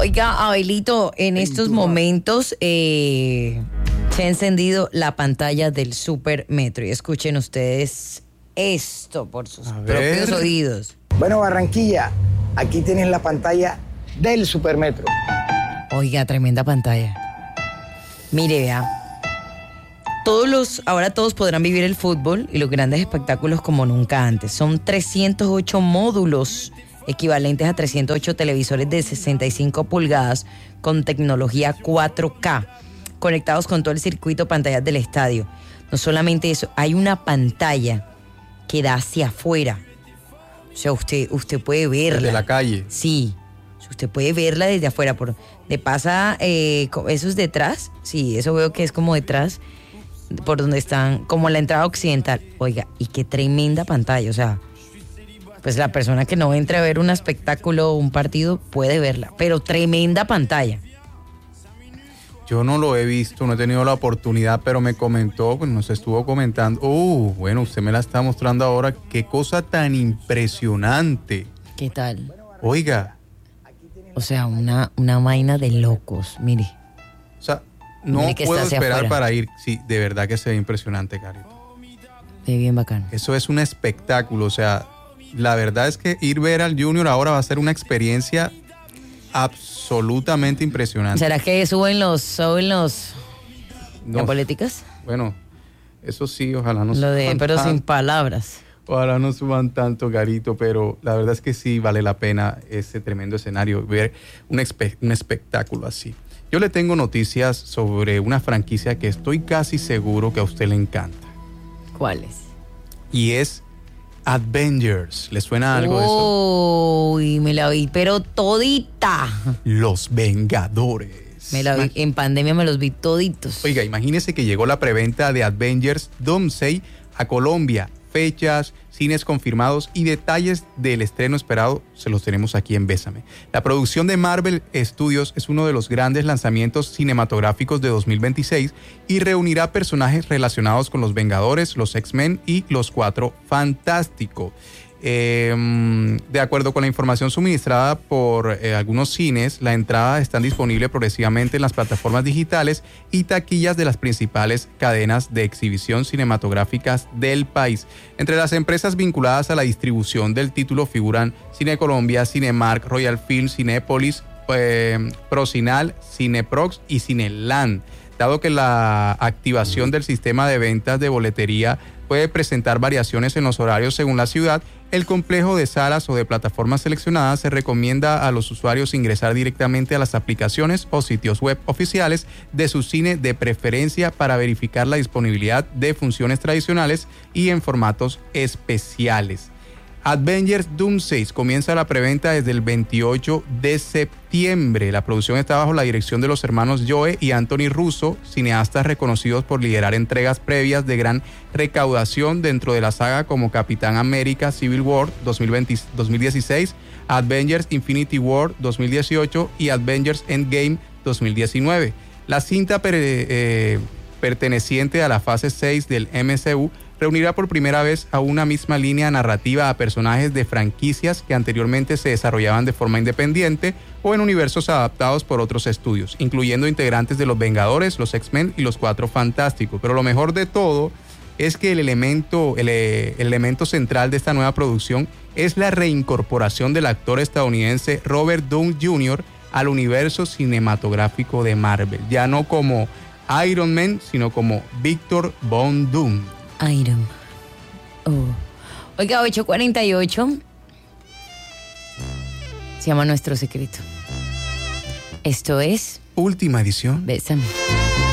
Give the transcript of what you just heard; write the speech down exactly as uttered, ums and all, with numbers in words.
Oiga, Abelito, en estos momentos eh, se ha encendido la pantalla del Supermetro. Y escuchen ustedes esto por sus A propios ver. oídos. Bueno, Barranquilla, aquí tienes la pantalla del Supermetro. Oiga, tremenda pantalla. Mire, vea. Todos los, ahora todos podrán vivir el fútbol y los grandes espectáculos como nunca antes. Son trescientos ocho módulos equivalentes a trescientos ocho televisores de sesenta y cinco pulgadas con tecnología cuatro K, conectados con todo el circuito pantallas del estadio. No solamente eso, hay una pantalla que da hacia afuera. O sea, usted, usted puede verla. Desde la calle. Sí, usted puede verla desde afuera. Por, le pasa, eh, eso es detrás, sí, eso veo que es como detrás, por donde están, como la entrada occidental. Oiga, y qué tremenda pantalla, o sea, pues la persona que no entre a ver un espectáculo o un partido puede verla, pero tremenda pantalla. Yo no lo he visto, no he tenido la oportunidad, pero me comentó, pues nos estuvo comentando. Uh, bueno, usted me la está mostrando ahora. Qué cosa tan impresionante. ¿Qué tal? Oiga. O sea, una, una vaina de locos, mire. O sea, no puedo esperar para ir. Sí, de verdad que se ve impresionante, Carito. Se ve bien bacano. Eso es un espectáculo, o sea, la verdad es que ir a ver al Junior ahora va a ser una experiencia absolutamente impresionante. ¿Será que suben los, suben los no, las políticas? Bueno, eso sí, ojalá no Lo de, suban pero tanto, sin palabras. Ojalá no suban tanto, Garito, pero la verdad es que sí vale la pena ese tremendo escenario, ver un, espe- un espectáculo así. Yo le tengo noticias sobre una franquicia que estoy casi seguro que a usted le encanta. ¿Cuáles? Y es Avengers. ¿Le suena algo de eso? Uy, me la vi, pero todita. Los Vengadores. Me la vi, en pandemia me los vi toditos. Oiga, imagínese que llegó la preventa de Avengers Doomsday a Colombia. Fechas, cines confirmados y detalles del estreno esperado se los tenemos aquí en Bésame. La producción de Marvel Studios es uno de los grandes lanzamientos cinematográficos de dos mil veintiséis y reunirá personajes relacionados con los Vengadores, los X-Men y los Cuatro Fantásticos. Eh, de acuerdo con la información suministrada por eh, algunos cines, la entrada está disponible progresivamente en las plataformas digitales y taquillas de las principales cadenas de exhibición cinematográficas del país. Entre las empresas vinculadas a la distribución del título figuran Cine Colombia, Cinemark, Royal Films, Cinépolis, eh, Procinal, Cineprox y Cineland. Dado que la activación del sistema de ventas de boletería puede presentar variaciones en los horarios según la ciudad, el complejo de salas o de plataformas seleccionadas se recomienda a los usuarios ingresar directamente a las aplicaciones o sitios web oficiales de su cine de preferencia para verificar la disponibilidad de funciones tradicionales y en formatos especiales. Avengers Doomsday comienza la preventa desde el veintiocho de septiembre. La producción está bajo la dirección de los hermanos Joe y Anthony Russo, cineastas reconocidos por liderar entregas previas de gran recaudación dentro de la saga como Capitán América Civil War dos mil veinte, dos mil dieciséis, Avengers Infinity War dos mil dieciocho y Avengers Endgame dos mil diecinueve. La cinta per, eh, perteneciente a la fase seis del M C U reunirá por primera vez a una misma línea narrativa a personajes de franquicias que anteriormente se desarrollaban de forma independiente o en universos adaptados por otros estudios, incluyendo integrantes de los Vengadores, los X-Men y los Cuatro Fantásticos. Pero lo mejor de todo es que el elemento, el, el elemento central de esta nueva producción es la reincorporación del actor estadounidense Robert Downey junior al universo cinematográfico de Marvel, ya no como Iron Man, sino como Victor Von Doom. Iron. Oh. Oiga, ocho cuarenta y ocho. Se llama Nuestro Secreto. Esto es Última edición. Bésame.